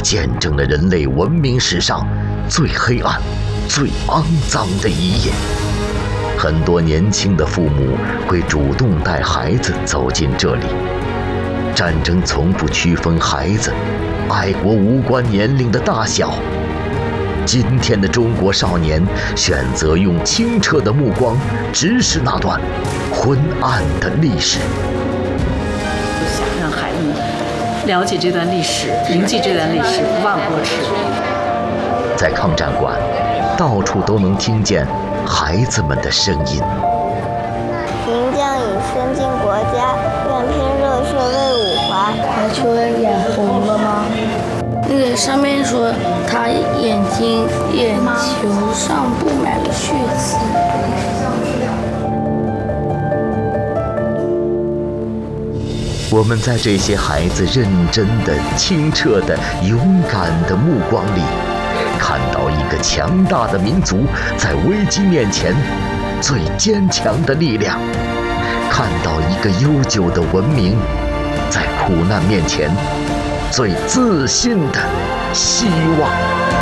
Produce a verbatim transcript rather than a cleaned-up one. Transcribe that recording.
见证了人类文明史上最黑暗、最肮脏的一页。很多年轻的父母会主动带孩子走进这里。战争从不区分孩子，爱国无关年龄的大小。今天的中国少年选择用清澈的目光直视那段昏暗的历史。 想让孩子们了解这段历史，铭记这段历史，不忘国耻。 在抗战馆，到处都能听见孩子们的声音。 行将以身尽国家，愿拼热血为五华。 排球眼红了吗？那个上面说他眼睛眼球上布满了血渍。 我们在这些孩子认真的、清澈的、勇敢的目光里，看到一个强大的民族在危机面前最坚强的力量，看到一个悠久的文明在苦难面前最自信的希望。